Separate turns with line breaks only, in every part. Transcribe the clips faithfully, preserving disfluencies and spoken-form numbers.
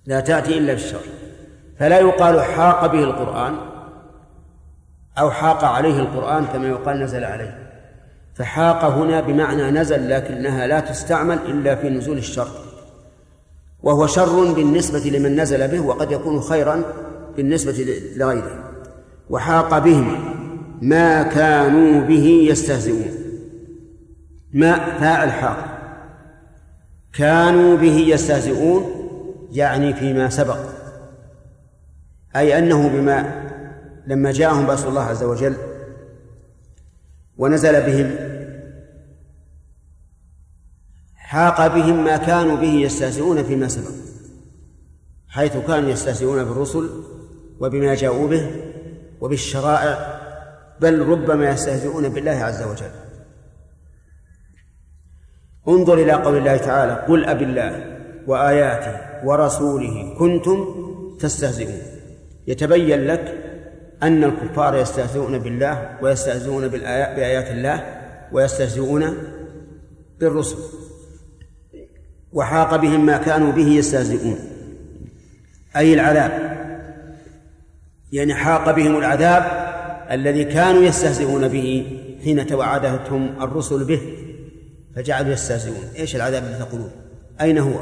لا تأتي إلا بالشر. فلا يقال حاق به القرآن أو حاق عليه القرآن كما يقال نزل عليه، فحاق هنا بمعنى نزل، لكنها لا تستعمل إلا في نزول الشر، وهو شر بالنسبة لمن نزل به، وقد يكون خيرا بالنسبة لغيره. وحاق بهم ما كانوا به يستهزئون. ما فاعل حاق، كانوا به يستهزئون يعني فيما سبق، أي أنه بما لما جاءهم بأس الله عز وجل ونزل بهم حاق بهم ما كانوا به يستهزئون فيما سبق، حيث كانوا يستهزئون بالرسل وبما جاءوا به وبالشرائع، بل ربما يستهزئون بالله عز وجل. انظر إلى قول الله تعالى: قل أبالله وآياته ورسوله كنتم تستهزئون. يتبين لك أن الكفار يستهزئون بالله ويستهزئون بآيات الله ويستهزئون بالرسل. وحاق بهم ما كانوا به يستهزئون أي العذاب، يعني حاق بهم العذاب الذي كانوا يستهزئون به حين توعدتهم الرسل به فجعلوا يستهزئون. إيش العذاب الذي تقولون؟ أين هو؟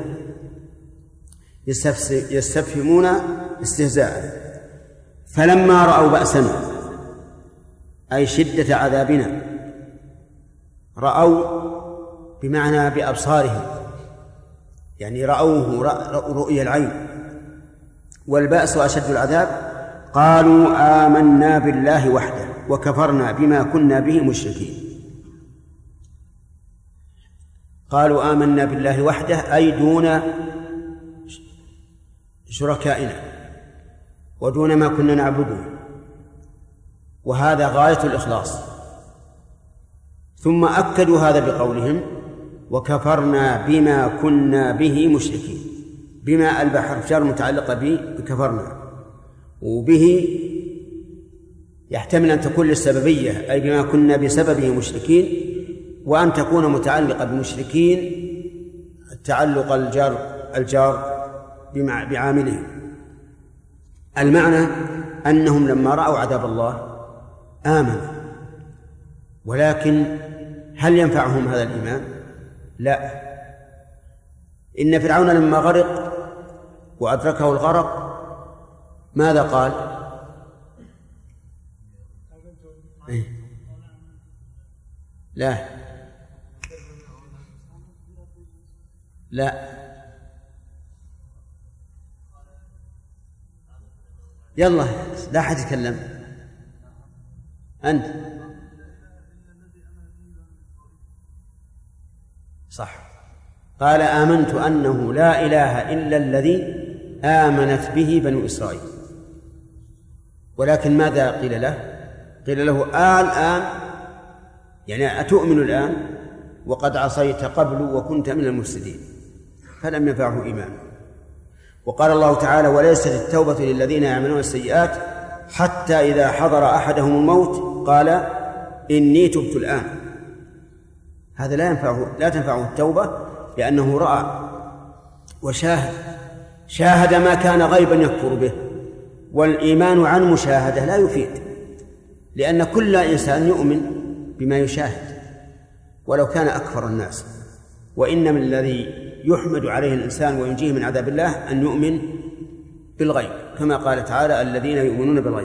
يستفهمون استهزاء. فلما رأوا بأسنا أي شدة عذابنا، رأوا بمعنى بأبصارهم، يعني رأوه رؤية العين، والبأس أشد العذاب. قالوا آمنا بالله وحده وكفرنا بما كنا به مشركين. قالوا آمنا بالله وحده أي دون شركائنا ودون ما كنا نعبده، وهذا غاية الإخلاص. ثم أكدوا هذا بقولهم: وكفرنا بما كنا به مشركين. بما البحر جار متعلقة به بكفرنا، وبه يحتمل أن تكون للسببية أي بما كنا بسببه مشركين، وأن تكون متعلقة بمشركين تعلق الجار الجار بعامله. المعنى أنهم لما رأوا عذاب الله آمنوا، ولكن هل ينفعهم هذا الإيمان؟ لا. إن فرعون لما غرق وأدركه الغرق ماذا قال؟ إيه؟ لا لا يلا لا أحد يتكلم. أنت صح. قال آمنت أنه لا إله إلا الذي آمنت به بنو إسرائيل. ولكن ماذا قيل له؟ قيل له آه الآن، يعني أتؤمن الآن وقد عصيت قبل وكنت من المفسدين، فلم ينفعه إيمانه. وقال الله تعالى: وليست التوبة للذين يعملون السيئات حتى إذا حضر أحدهم الموت قال إني تبت الآن. هذا لا ينفعه لا تنفعه التوبة، لأنه رأى وشاهد شاهد ما كان غيبا يكفر به. والإيمان عن مشاهدة لا يفيد، لأن كل إنسان يؤمن بما يشاهد ولو كان أكثر الناس. وإنما الذي يحمد عليه الإنسان وينجيه من عذاب الله أن يؤمن بالغيب، كما قال تعالى: الذين يؤمنون بالغيب.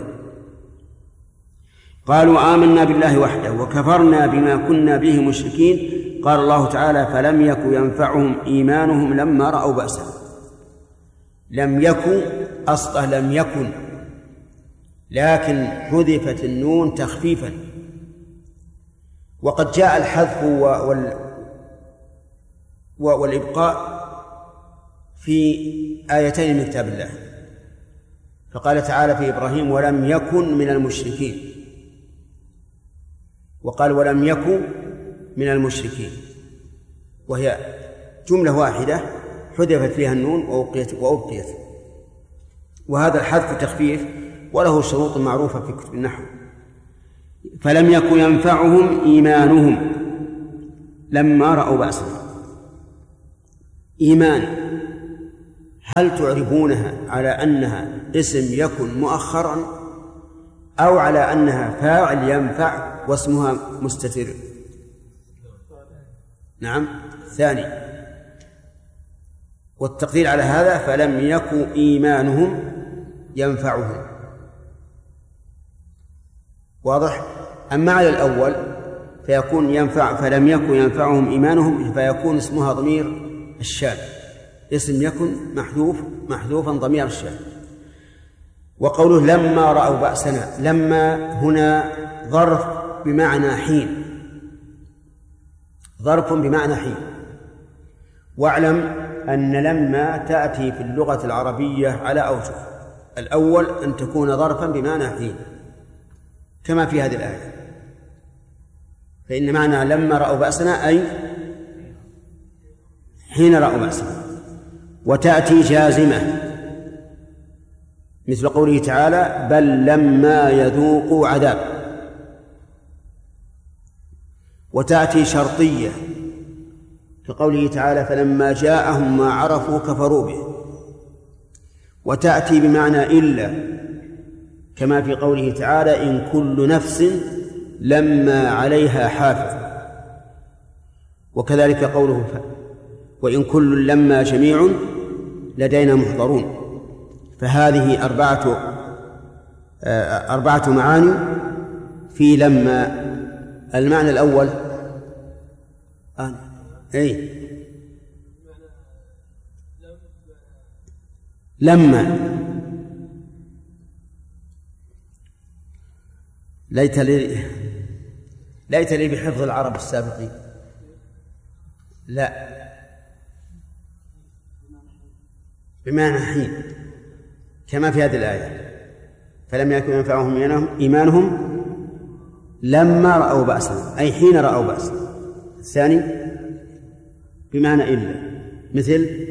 قالوا آمنا بالله وحده وكفرنا بما كنا به مشركين. قال الله تعالى: فلم يك ينفعهم إيمانهم لما رأوا بأسنا. لم يكن أصله لم يكن، لكن حذفت النون تخفيفا. وقد جاء الحذف وال والإبقاء في آيتين من كتاب الله. فقال تعالى في إبراهيم: ولم يكن من المشركين، وقال: ولم يكن من المشركين، وهي جملة واحدة حذفت فيها النون وأبقيت وأبقيت. وهذا الحذف تخفيف وله شروط معروفة في كتب النحو. فلم يكن ينفعهم إيمانهم لما رأوا بأسنا. إيمان هل تعربونها على أنها اسم يكن مؤخرا أو على أنها فاعل ينفع واسمها مستتر؟ نعم ثاني. والتقدير على هذا فلم يكن إيمانهم ينفعهم. واضح؟ أما على الأول فيكون ينفع فلم يكن ينفعهم إيمانهم فيكون اسمها ضمير الشان، اسم يكن محذوف محذوفا ضمير الشان. وقوله لما رأوا بأسنا، لما هنا ظرف بمعنى حين، ظرف بمعنى حين. واعلم أن لما تأتي في اللغة العربية على أوجه. الأول أن تكون ظرفا بمعنى حين كما في هذه الآية، فإن معنى لما رأوا بأسنا أي حين رأوا بأسنا. وتأتي جازمة مثل قوله تعالى بل لما يذوقوا عذاب. وتأتي شرطية كقوله تعالى فلما جاءهم ما عرفوا كفروا به. وتأتي بمعنى إلا كما في قوله تعالى إن كل نفس لما عليها حافظ. وكذلك قوله وإن كل لما جميع لدينا محضرون. فهذه أربعة أربعة معاني في لما. المعنى الأول آه. أي لما ليت لي ليت لي بحفظ العرب السابقين. لا بمعنى حين كما في هذه الآية فلم يكن ينفعهم إيمانهم لما رأوا بأسنا أي حين رأوا بأسنا. الثاني بمعنى إلا مثل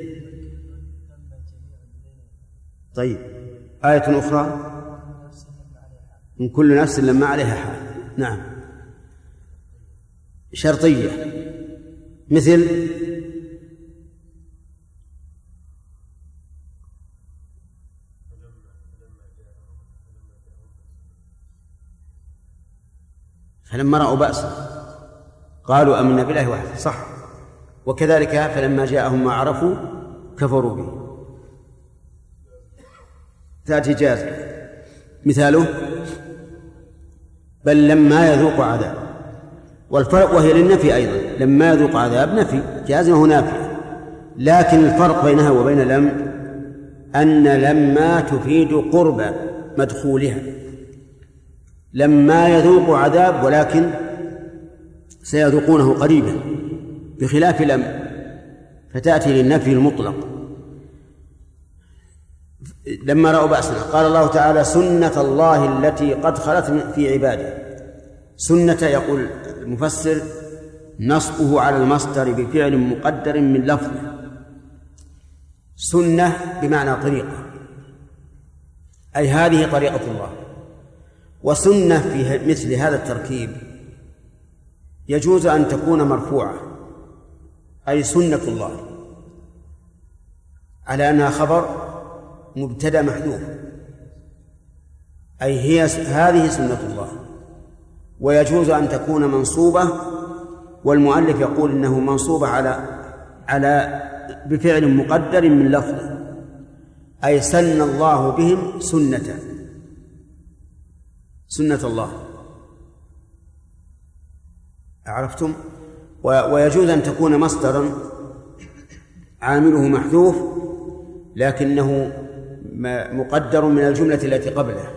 طيب آية أخرى من كل نفس لما عليها حال. نعم شرطية مثل فلما رأوا بأسا قالوا آمنا بالله وحده صح. وكذلك فلما جاءهم ما عرفوا كفروا به. تأتي جازم مثاله بل لما يذوق عذاب. والفرق وهي للنفي أيضا لما يذوق عذاب نفي جازمه نافية، لكن الفرق بينها وبين لم أن لما تفيد قرب مدخولها. لما يذوق عذاب ولكن سيذوقونه قريبا بخلاف لم فتأتي للنفي المطلق. لما رأوا بأسنا قال الله تعالى سنة الله التي قد خلت في عباده. سنة يقول المفسر نصبه على المصدر بفعل مقدر من لفظه. سنة بمعنى طريقة أي هذه طريقة الله. وسنة في مثل هذا التركيب يجوز أن تكون مرفوعة أي سنة الله على أنها خبر مبتدأ محذوف أي هي هذه سنة الله. ويجوز أن تكون منصوبة والمؤلف يقول إنه منصوبة على على بفعل مقدر من لفظه أي سن الله بهم سنة سنة الله. عرفتم؟ ويجوز أن تكون مصدرا عامله محذوف لكنه مقدر من الجملة التي قبله،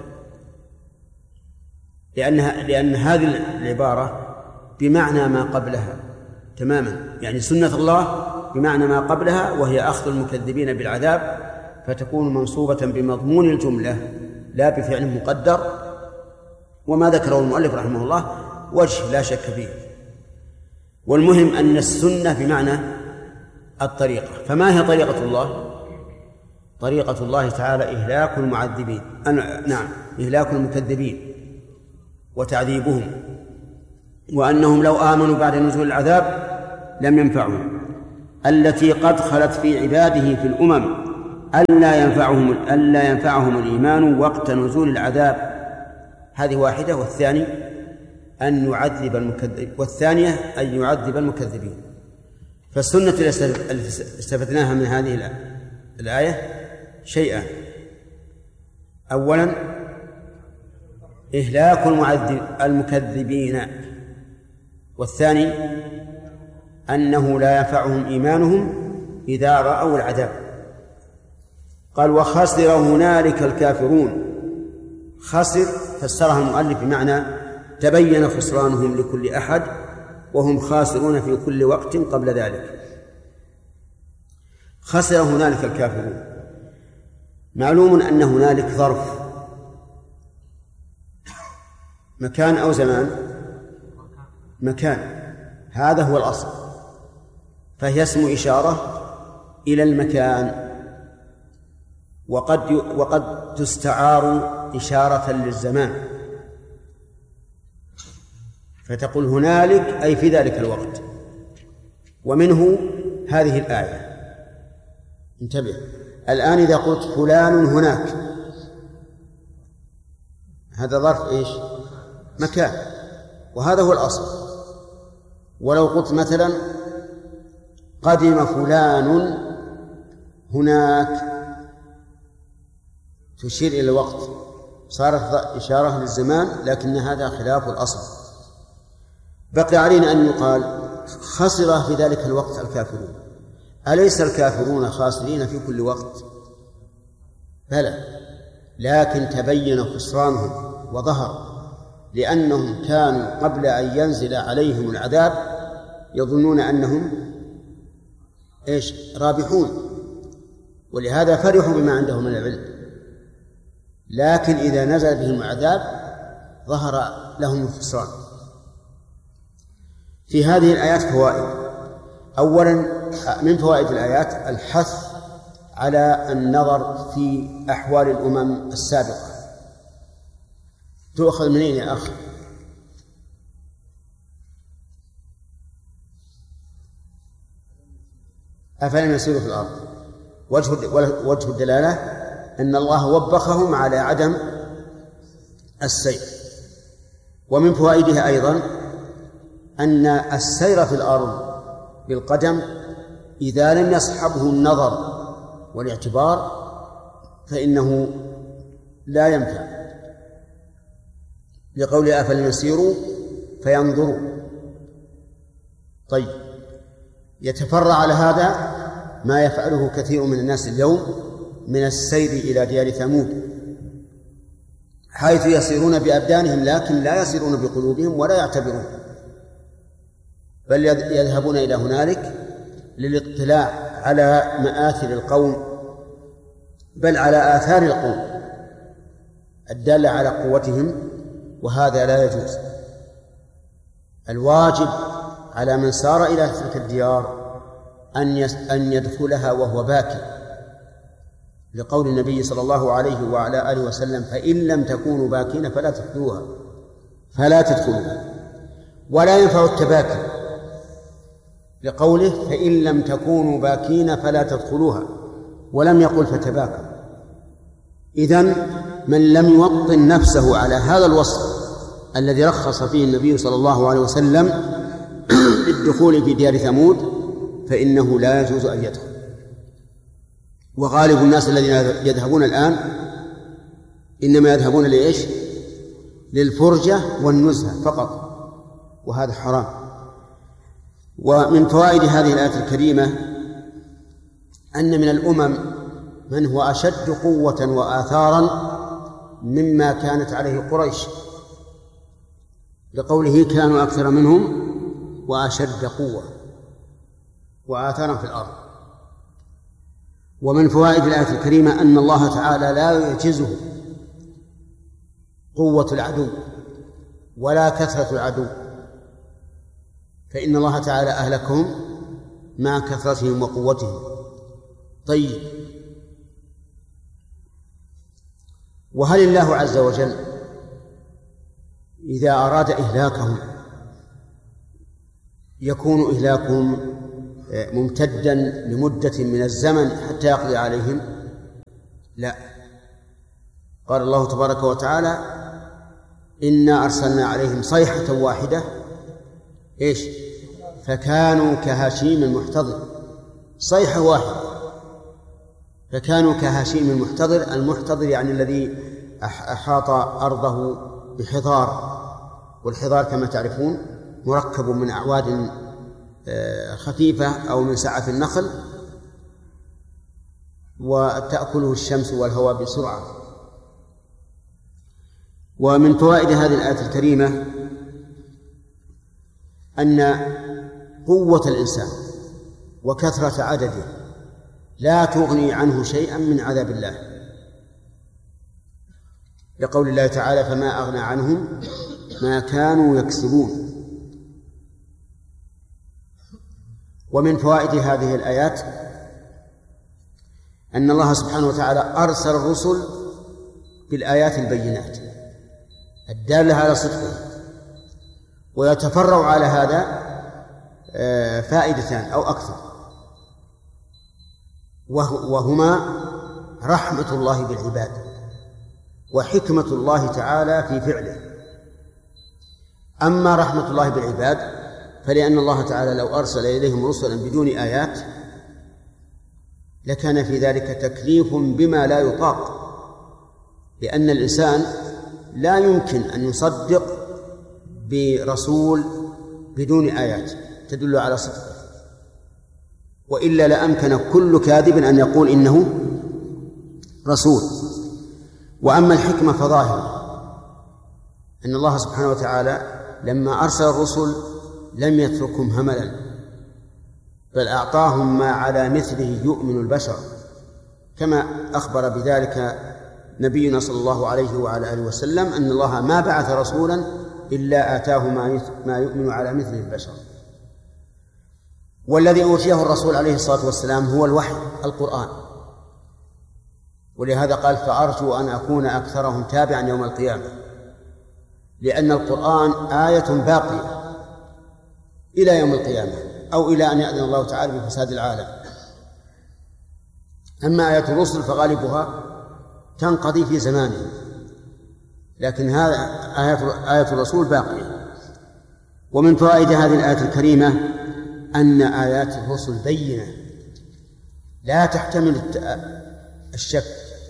لأنها لأن هذه العبارة بمعنى ما قبلها تماما، يعني سنة الله بمعنى ما قبلها وهي أخذ المكذبين بالعذاب، فتكون منصوبة بمضمون الجملة لا بفعل مقدر. وما ذكره المؤلف رحمه الله وجه لا شك فيه. والمهم أن السنة بمعنى الطريقة. فما هي طريقة الله؟ طريقة الله تعالى إهلاك المعذبين نعم إهلاك المكذبين وتعذيبهم، وأنهم لو آمنوا بعد نزول العذاب لم ينفعهم، التي قد خلت في عباده في الأمم ألا ينفعهم ألا ينفعهم الإيمان وقت نزول العذاب، هذه واحدة. والثاني أن يعذب المكذب والثانية أن يعذب المكذبين. فالسنة التي استفدناها من هذه الآية شيئان: أولا إهلاك المكذبين، والثاني أنه لا ينفعهم إيمانهم إذا رأوا العذاب. قال: وخسر هنالك الكافرون. خسر فسرها المؤلف بمعنى تبين خسرانهم لكل أحد، وهم خاسرون في كل وقت قبل ذلك. خسر هنالك الكافرون، معلوم أن هنالك ظرف مكان أو زمان. مكان، هذا هو الأصل، فهي اسم إشارة إلى المكان، وقد وقد تستعار إشارة للزمان، فتقول هنالك أي في ذلك الوقت. ومنه هذه الآية. انتبه، الآن إذا قلت فلان هناك، هذا ظرف إيش؟ مكان، وهذا هو الأصل. ولو قلت مثلا قدم فلان هناك، تشير إلى الوقت، صارت إشارة للزمان، لكن هذا خلاف الأصل. بقي علينا أن يقال خسر في ذلك الوقت الكافرون. أليس الكافرون خاسرين في كل وقت؟ بلى، لكن تبين خسرانهم وظهر، لأنهم كانوا قبل أن ينزل عليهم العذاب يظنون أنهم إيش؟ رابحون، ولهذا فرحوا بما عندهم من العلم. لكن إذا نزل بهم العذاب ظهر لهم الخسران. في هذه الآيات فوائد. أولا من فوائد الآيات الحث على النظر في أحوال الأمم السابقة. تؤخذ منين يا أخي؟ أفلم يسيروا في الأرض. وجه وجه الدلالة أن الله وبخهم على عدم السير. ومن فوائدها أيضا أن السير في الأرض بالقدم إذا لم يصحبه النظر والاعتبار فإنه لا ينفع، لقول أفلم يسيروا فينظروا. طيب، يتفرع على هذا ما يفعله كثير من الناس اليوم من السير إلى ديار ثمود، حيث يسيرون بأبدانهم لكن لا يسيرون بقلوبهم ولا يعتبرون، بل يذهبون إلى هنالك للاطلاع على مآثر القوم، بل على آثار القوم الدالة على قوتهم، وهذا لا يجوز. الواجب على من سار إلى تلك الديار أن يدخلها وهو باكي، لقول النبي صلى الله عليه وعلى آله وسلم: فإن لم تكونوا باكين فلا تدخلوها فلا تدخلوها. ولا ينفع التباكي، لقوله: فإن لم تكونوا باكين فلا تدخلوها، ولم يقل فتباكوا. إذن من لم يوطن نفسه على هذا الوصف الذي رخص فيه النبي صلى الله عليه وسلم للدخول في ديار ثمود فإنه لا يجوز أن يدخل. وغالب الناس الذين يذهبون الآن إنما يذهبون لإيش؟ للفرجة والنزهة فقط، وهذا حرام. ومن فوائد هذه الآية الكريمة أن من الأمم من هو أشد قوة وآثارا مما كانت عليه قريش، لقوله: كانوا أكثر منهم وأشد قوة وآثارا في الأرض. ومن فوائد الآية الكريمة أن الله تعالى لا يعجزه قوة العدو ولا كثرة العدو، فإن الله تعالى أهلكهم مع كثرتهم وقوتهم. طيب، وهل الله عز وجل إذا أراد إهلاكهم يكون إهلاكهم ممتدا لمدة من الزمن حتى يقضي عليهم؟ لا، قال الله تبارك وتعالى إنا أرسلنا عليهم صيحة واحدة إيش فكانوا كهشيم المحتضر، صيحة واحدة فكانوا كهشيم المحتضر. المحتضر يعني الذي أحاط أرضه بحضار، والحضار كما تعرفون مركب من أعواد خفيفة أو من سعف النخل وتأكله الشمس والهواء بسرعة. ومن فوائد هذه الآية الكريمة أن قوة الإنسان وكثرة عدده لا تغني عنه شيئا من عذاب الله، لقول الله تعالى فما أغنى عنهم ما كانوا يكسبون. ومن فوائد هذه الآيات أن الله سبحانه وتعالى أرسل الرسل بالآيات البينات الدالة على صدقه، ويتفرع على هذا فائدتان أو أكثر، وهما رحمة الله بالعباد وحكمة الله تعالى في فعله. أما رحمة الله بالعباد فلأن الله تعالى لو أرسل إليهم رسلا بدون آيات لكان في ذلك تكليف بما لا يطاق، لأن الإنسان لا يمكن أن يصدق برسول بدون آيات تدل على صدقه، وإلا لأمكن كل كاذب أن يقول إنه رسول. وأما الحكمة فظاهرة أن الله سبحانه وتعالى لما أرسل الرسل لم يتركهم هملا، بل أعطاهم ما على مثله يؤمن البشر، كما أخبر بذلك نبينا صلى الله عليه وعلى آله وسلم أن الله ما بعث رسولا إلا آتاه ما يؤمن على مثله البشر. والذي أوتيه الرسول عليه الصلاة والسلام هو الوحي القرآن، ولهذا قال فأرجو أن أكون أكثرهم تابعا يوم القيامة، لأن القرآن آية باقية إلى يوم القيامة أو إلى أن يأذن الله تعالى بفساد العالم. أما آية الرسل فغالبها تنقضي في زمانه، لكن هذا آية آية الرسول باقية. ومن فوائد هذه الآية الكريمة أن آيات الرسل بينة لا تحتمل الشك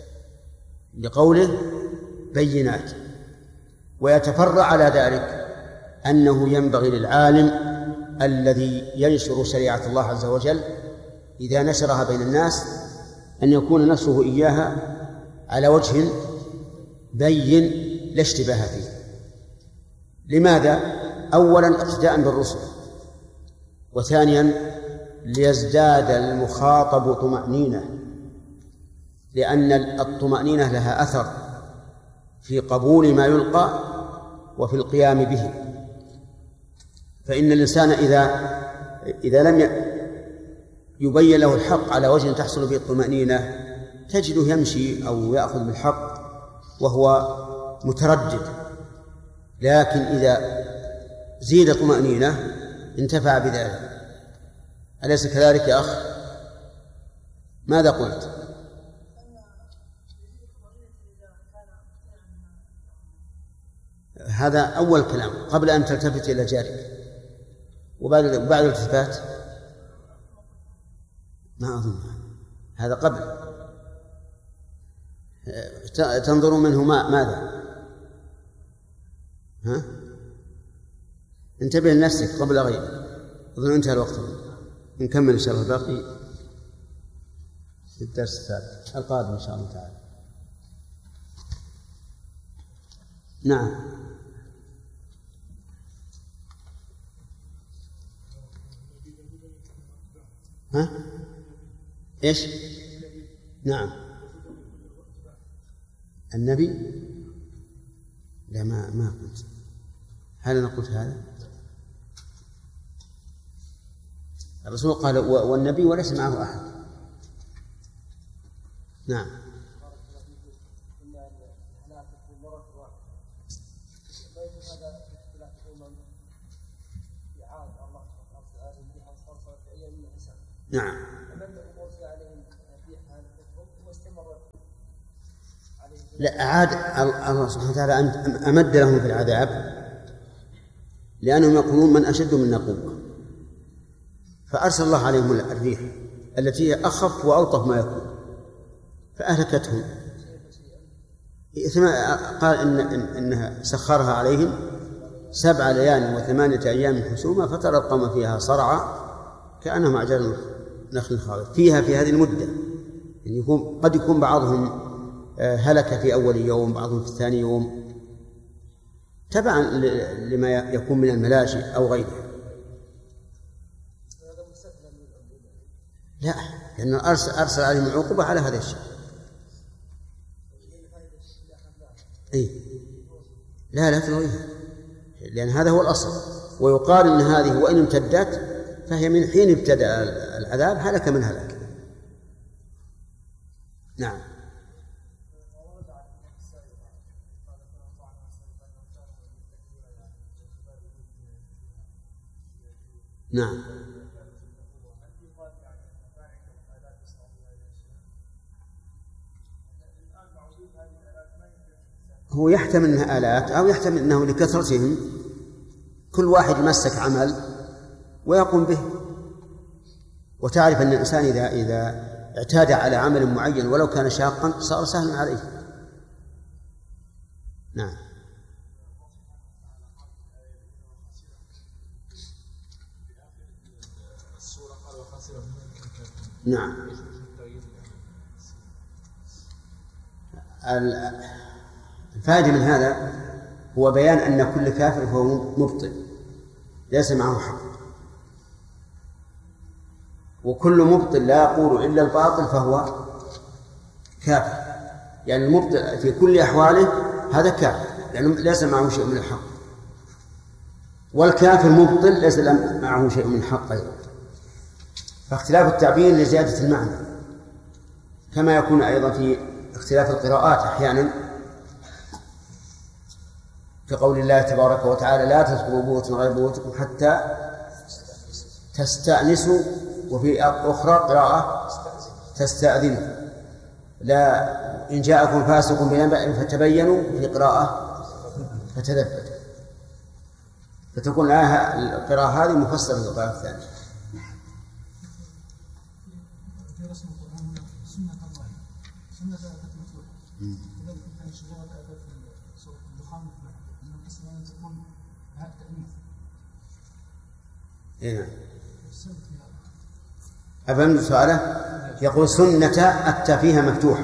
لقوله بينات، ويتفرع على ذلك أنه ينبغي للعالم الذي ينشر شريعة الله عز وجل إذا نشرها بين الناس أن يكون نشره إياها على وجه بين لا اشتباه فيه. لماذا؟ أولا اقتداء بالرسل، وثانيا ليزداد المخاطب طمأنينة، لأن الطمأنينة لها أثر في قبول ما يلقى وفي القيام به. فإن الإنسان إذا إذا لم يبين له الحق على وجه تحصل به الطمأنينة تجده يمشي أو يأخذ بالحق وهو متردد، لكن إذا زيد طمأنينة انتفع بذلك. أليس كذلك يا أخ؟ ماذا قلت؟ هذا أول كلام قبل أن تلتفت إلى جارك، وبعد بعد الالتفات ما أظن هذا قبل تنظر منه ما ماذا؟ ها؟ انتبه لنفسك قبل غيرك. أظن انتهى الوقت، نكمل إن شاء الله باقي في الدرس الثالث القادم إن شاء الله تعالى. نعم. ها؟ إيش؟ نعم. النبي؟ لا ما ما قلت. هل أنا قلت هذا؟ الرسول قال والنبي وليس معه أحد. نعم. نعم. لا، أعاد الله سبحانه وتعالى أمد لهم في العذاب لأنهم يقولون من أشد منا قوة، فأرسل الله عليهم الريح التي هي أخف وألطف ما يكون فأهلكتهم. قال إن إنها سخرها عليهم سبع ليال وثمانية أيام حسوما فترى القوم فيها صرعى كأنهم أعجاز نخل خاوية. فيها في هذه المدة يعني يكون قد يكون بعضهم هلك في أول يوم، بعضهم في الثاني يوم، تبعا لما يكون من الملاشي أو غيرها. لا، لأن أرسل, أرسل عليهم العقوبة على هذا الشيء. أي لا لا تلغيها، لأن هذا هو الأصل. ويقال إن هذه وإن امتدت فهي من حين ابتدأ العذاب هلك من هلك. نعم. نعم. هو يحتمل أنها آلات أو يحتمل أنه لكثرتهم كل واحد يمسك عمل ويقوم به. وتعرف أن الإنسان إذا إذا اعتاد على عمل معين ولو كان شاقا صار سهلا عليه. نعم. نعم. الفائدة من هذا هو بيان أن كل كافر هو مبطل ليس معه حق، وكل مبطل لا يقول إلا الباطل فهو كافر. يعني المبطل في كل أحواله هذا كافر لأنه ليس معه شيء من الحق، والكافر مبطل ليس معه شيء من الحق أيضا. فاختلاف التعبير لزيادة المعنى، كما يكون أيضا في اختلاف القراءات أحيانا كقول الله تبارك وتعالى لا تدخلوا بيوتا غير بيوتكم حتى تستأنسوا، وفي أخرى قراءة تستأذنوا. لا إن جاءكم فاسق بنبأ فتبينوا، في قراءة فتثبتوا. فتكون القراءة هذه مفسرة للقراءة الثانية. إيه. أفهمت سؤاله؟ يقول سنة أتى فيها مفتوحة،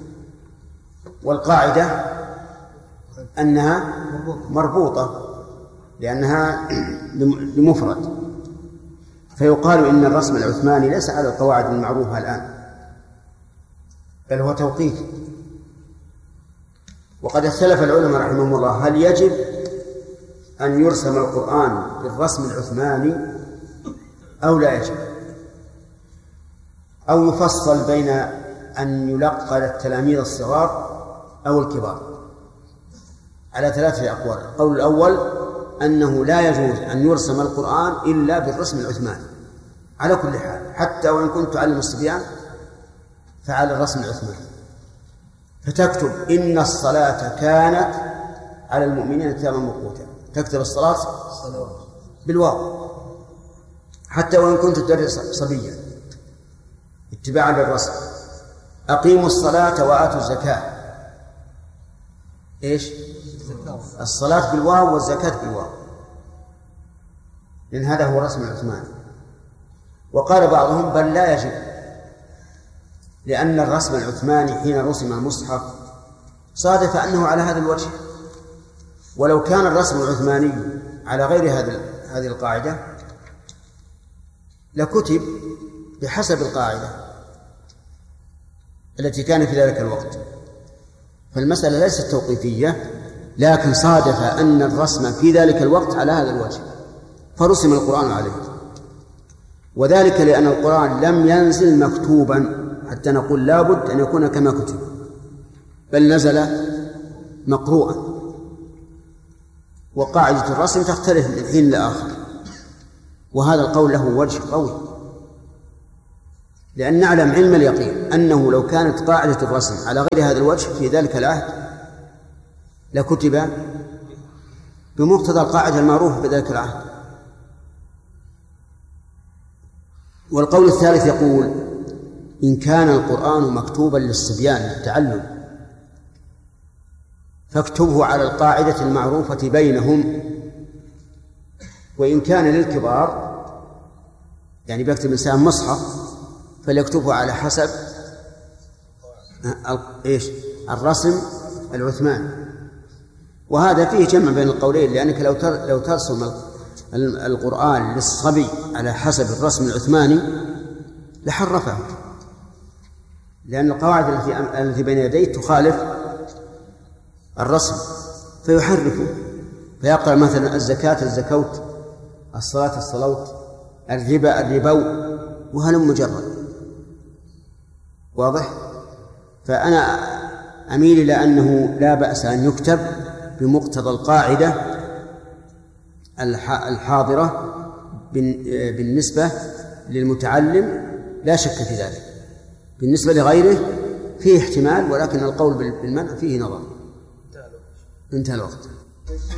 والقاعدة أنها مربوطة لأنها لمفرد، فيقال إن الرسم العثماني ليس على القواعد المعروفة الآن بل هو توقيفي. وقد اختلف العلماء رحمهم الله هل يجب أن يرسم القرآن بالرسم العثماني أو لا يجب، أو يفصل بين أن يلقى للتلاميذ الصغار أو الكبار، على ثلاثة أقوال. القول الأول أنه لا يجوز أن يرسم القرآن إلا بالرسم العثماني على كل حال، حتى وإن كنت تعلم الصبيان فعلى الرسم العثماني، فتكتب إن الصلاة كانت على المؤمنين كتابا موقوتا، تكتب الصلاة بالواو حتى وإن كنت تدرس صبيا اتباعا للرسم. أقيموا الصلاة وآتوا الزكاة، إيش؟ الصلاة بالواو والزكاة بالواو، لأن هذا هو الرسم العثماني. وقال بعضهم بل لا يجب، لأن الرسم العثماني حين رسم المصحف صادف أنه على هذا الوجه، ولو كان الرسم العثماني على غير هذه هذه القاعدة لكتب بحسب القاعدة التي كان في ذلك الوقت. فالمسألة ليست توقيفية، لكن صادف أن الرسم في ذلك الوقت على هذا الوجه فرسم القرآن عليه، وذلك لأن القرآن لم ينزل مكتوبا حتى نقول لابد أن يكون كما كتب، بل نزل مقروءا، وقاعدة الرسم تختلف من حين لآخر. وهذا القول له وجه قوي، لأن نعلم علم اليقين أنه لو كانت قاعدة الرسم على غير هذا الوجه في ذلك العهد لكتب بمقتضى القاعدة المعروفة بذلك العهد. والقول الثالث يقول: إن كان القرآن مكتوبا للصبيان للتعلم فاكتبه على القاعدة المعروفة بينهم، وإن كان للكبار يعني بيكتب الإنسان مصحف فليكتبه على حسب إيش الرسم العثماني. وهذا فيه جمع بين القولين، لأنك لو لو ترسم القرآن للصبي على حسب الرسم العثماني لحرفه، لأن القواعد التي التي بين يديه تخالف الرسم فيحرفه، فيقرأ مثلا الزكاة الزكوت، الصلاة الصلوت، الربا الربو، وهلم مجرد. واضح؟ فأنا أميل إلى أنه لا بأس أن يكتب بمقتضى القاعدة الحاضرة بالنسبة للمتعلم، لا شك في ذلك. بالنسبة لغيره فيه احتمال، ولكن القول بالمنع فيه نظر. انتهى الوقت.